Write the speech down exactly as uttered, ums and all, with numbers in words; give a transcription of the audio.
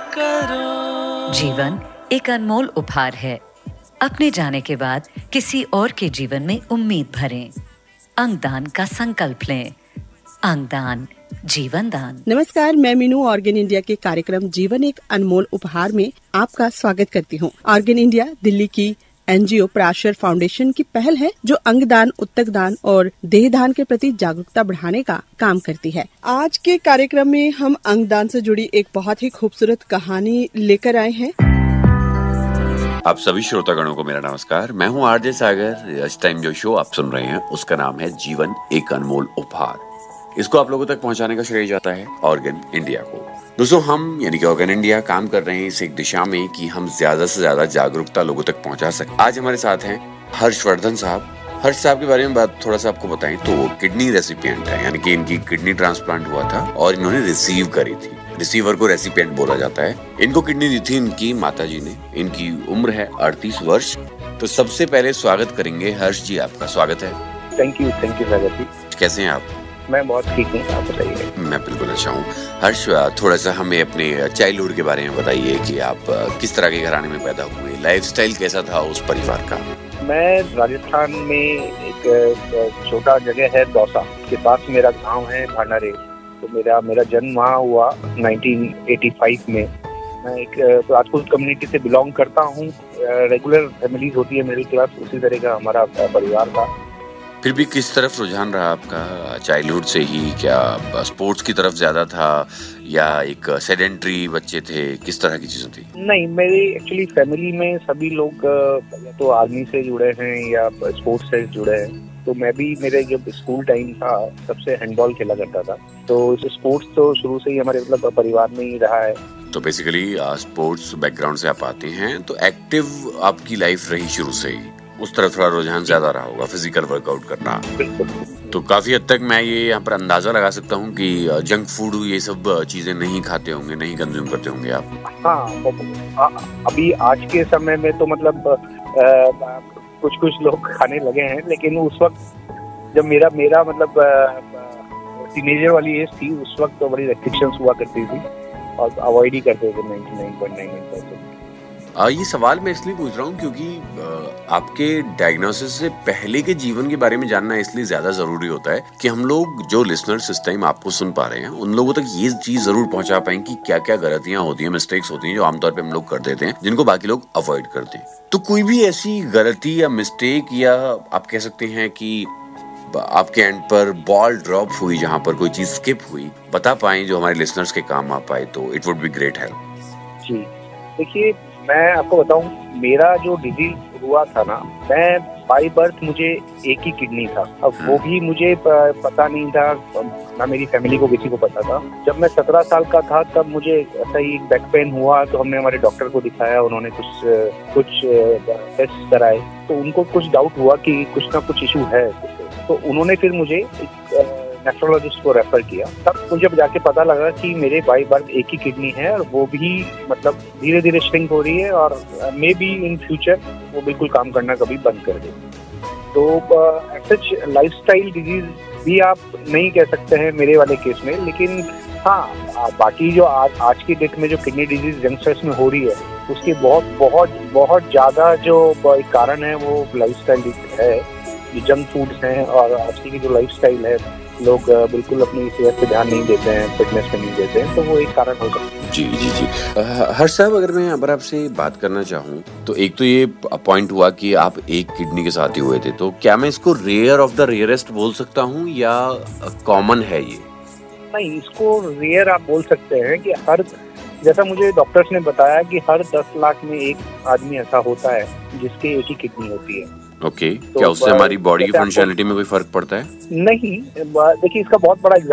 करो। जीवन एक अनमोल उपहार है। अपने जाने के बाद किसी और के जीवन में उम्मीद भरें। अंगदान का संकल्प लें। अंगदान, जीवन दान। नमस्कार, मैं मीनू ऑर्गन इंडिया के कार्यक्रम जीवन एक अनमोल उपहार में आपका स्वागत करती हूँ। ऑर्गन इंडिया दिल्ली की एनजीओ पराशर फाउंडेशन की पहल है जो अंगदान, उत्तकदान और देहदान के प्रति जागरूकता बढ़ाने का काम करती है। आज के कार्यक्रम में हम अंगदान से जुड़ी एक बहुत ही खूबसूरत कहानी लेकर आए हैं। आप सभी श्रोतागणों को मेरा नमस्कार। मैं हूं आरजे सागर। इस टाइम जो शो आप सुन रहे हैं उसका नाम है जीवन एक अनमोल उपहार। इसको आप लोगों तक पहुंचाने का श्रेय जाता है ऑर्गन इंडिया को। दोस्तों, हम यानी कि ऑर्गन इंडिया काम कर रहे हैं इस एक दिशा में कि हम ज्यादा से ज्यादा जागरूकता लोगों तक पहुंचा सकें। आज हमारे साथ हैं हर्षवर्धन साहब। हर्ष साहब के बारे में बात थोड़ा सा आपको बताएं तो वो किडनी रेसिपिएंट है, यानी कि इनकी किडनी ट्रांसप्लांट हुआ था और इन्होंने रिसीव करी थी। रिसीवर को रेसिपिएंट बोला जाता है। इनको किडनी दी थी इनकी माताजी ने। इनकी उम्र है अड़तीस वर्ष। तो सबसे पहले स्वागत करेंगे हर्ष जी, आपका स्वागत है। थैंक यू थैंक यू स्वागत जी। कैसे हैं आप? मैं बहुत ठीक हूँ, आप बताइए। मैं बिल्कुल अच्छा हूँ। हर्ष, थोड़ा सा हमें अपने चाइल्डहुड के बारे में बताइए कि आप किस तरह के घराने में पैदा हुए, लाइफस्टाइल कैसा था उस परिवार का? मैं राजस्थान में एक छोटा जगह है दौसा के पास मेरा गांव है भांडारे। तो मेरा मेरा जन्म वहाँ हुआ उन्नीस सौ पचासी में। मैं एक राजपूत कम्युनिटी से बिलोंग करता हूँ। रेगुलर फैमिलीज होती है मिडिल क्लास, उसी तरह का हमारा परिवार था। फिर भी किस तरफ रुझान रहा आपका चाइल्डहुड से ही? क्या स्पोर्ट्स की तरफ ज्यादा था या एक सेडेंट्री बच्चे थे? किस तरह की चीजें थी? नहीं, मेरी एक्चुअली फैमिली में सभी लोग तो आर्मी से जुड़े हैं या स्पोर्ट्स से जुड़े हैं। तो मैं भी, मेरे जब स्कूल टाइम था सबसे हैंडबॉल खेला करता था। तो स्पोर्ट्स तो शुरू से ही हमारे मतलब परिवार में ही रहा है। तो बेसिकली स्पोर्ट्स बैकग्राउंड से आप आते हैं, तो एक्टिव आपकी लाइफ रही शुरू से ही। उस तरफ थोड़ा रुझान ज्यादा रहा होगा, फिजिकल वर्कआउट करना। बिल्कुल। तो काफी हद तक मैं ये यहाँ पर अंदाजा लगा सकता हूँ कि जंक फूड ये सब चीजें नहीं खाते होंगे, नहीं कंज्यूम करते होंगे आप। हाँ, अभी आज के समय में तो मतलब आ, कुछ कुछ लोग खाने लगे हैं, लेकिन उस वक्त जब मेरा मेरा मतलब टीनेजर वाली एज थी, उस वक्त तो बड़ी रेस्ट्रिक्शंस हुआ करती थी और अवॉइड ही करते थे निन्यानवे पॉइंट नौ नौ परसेंट। आ, ये सवाल मैं इसलिए पूछ रहा हूँ क्योंकि आ, आपके डायग्नोसिस से पहले के जीवन के बारे में जानना इसलिए ज्यादा जरूरी होता है कि हम लोग जो लिसनर्स इस टाइम आपको सुन पा रहे हैं उन लोगों तक ये चीज जरूर पहुंचा पाएं कि क्या क्या गलतियां होती हैं, मिस्टेक्स होती हैं जो आमतौर पे हम लोग कर देते हैं, जिनको बाकी लोग अवॉइड करते हैं। तो कोई भी ऐसी गलती या मिस्टेक या आप कह सकते हैं कि आपके एंड पर बॉल ड्रॉप हुई, जहाँ पर कोई चीज स्किप हुई, बता पाएं जो हमारे लिसनर्स के काम आ पाए, तो it would be great help. जी देखिए, मैं आपको बताऊं, मेरा जो डिजीज हुआ था ना, मैं बाय बर्थ मुझे एक ही किडनी था। अब वो भी मुझे पता नहीं था, ना मेरी फैमिली को किसी को पता था। जब मैं सत्रह साल का था तब मुझे ऐसा ही बैक पेन हुआ, तो हमने हमारे डॉक्टर को दिखाया। उन्होंने कुछ कुछ टेस्ट कराए, तो उनको कुछ डाउट हुआ कि कुछ ना कुछ इशू है। तो उन्होंने फिर मुझे नेफ्रोलॉजिस्ट को रेफर किया। तब मुझे जाके पता लगा कि मेरे बाई बर्थ एक ही किडनी है और वो भी मतलब धीरे धीरे श्रिंक हो रही है और मे बी इन फ्यूचर वो बिल्कुल काम करना कभी बंद कर दे। तो सच लाइफस्टाइल डिजीज भी आप नहीं कह सकते हैं मेरे वाले केस में, लेकिन हाँ, बाकी जो आज आज की डेट में जो किडनी डिजीज यंगस्टर्स में हो रही है उसके बहुत बहुत बहुत ज्यादा जो कारण है वो लाइफस्टाइल है, जो जंक फूड्स हैं और आज की जो लाइफस्टाइल है, लोग बिल्कुल अपनी सेहत पे ध्यान नहीं देते हैं, फिटनेस पे नहीं देते हैं, तो वो एक कारण हो सकता है। जी जी जी हर्ष साहब, अगर मैं अगर आपसे बात करना चाहूँ तो एक तो ये पॉइंट हुआ कि आप एक किडनी के साथ ही हुए थे, तो क्या मैं इसको रेयर ऑफ द रेयरेस्ट बोल सकता हूँ या कॉमन है ये? नहीं, इसको रेयर आप बोल सकते हैं कि हर, जैसा मुझे डॉक्टर्स ने बताया कि हर दस लाख में एक आदमी ऐसा होता है जिसके एक ही किडनी होती है। Okay okay. तो क्या उससे हमारी बॉडी की फंक्शनैलिटी में कोई फर्क पड़ता है? नहीं, देखिए इसका बहुत बड़ा